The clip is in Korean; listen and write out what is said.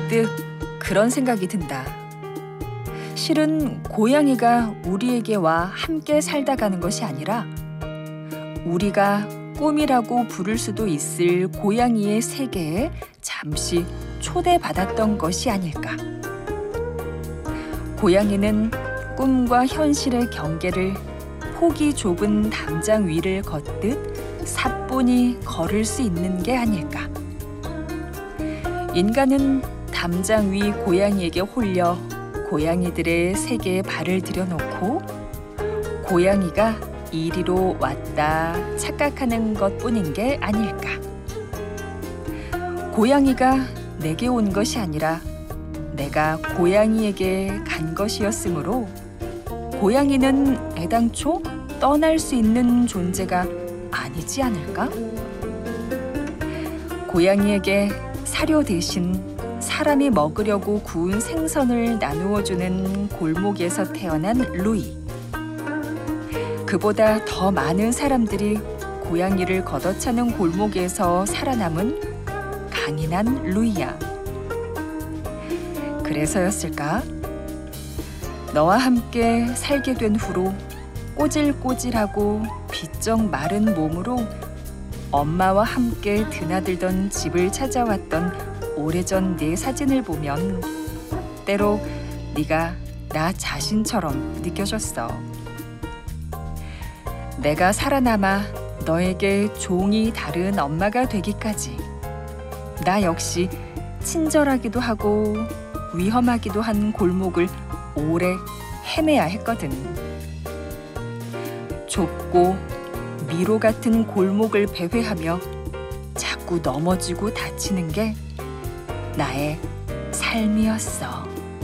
문득 그런 생각이 든다. 실은 고양이가 우리에게 와 함께 살다 가는 것이 아니라 우리가 꿈이라고 부를 수도 있을 고양이의 세계에 잠시 초대받았던 것이 아닐까. 고양이는 꿈과 현실의 경계를 폭이 좁은 담장 위를 걷듯 사뿐히 걸을 수 있는 게 아닐까. 인간은 담장 위 고양이에게 홀려 고양이들의 세계에 발을 들여놓고 고양이가 이리로 왔다 착각하는 것뿐인 게 아닐까. 고양이가 내게 온 것이 아니라 내가 고양이에게 간 것이었으므로 고양이는 애당초 떠날 수 있는 존재가 아니지 않을까? 고양이에게 사료 대신 사람이 먹으려고 구운 생선을 나누어주는 골목에서 태어난 루이. 그보다 더 많은 사람들이 고양이를 걷어차는 골목에서 살아남은 강인한 루이야. 그래서였을까? 너와 함께 살게 된 후로 꼬질꼬질하고 비쩍 마른 몸으로 엄마와 함께 드나들던 집을 찾아왔던 오래전 내 사진을 보면 때로 네가 나 자신처럼 느껴졌어. 내가 살아남아 너에게 종이 다른 엄마가 되기까지 나 역시 친절하기도 하고 위험하기도 한 골목을 오래 헤매야 했거든. 좁고 미로 같은 골목을 배회하며 자꾸 넘어지고 다치는 게 나의 삶이었어.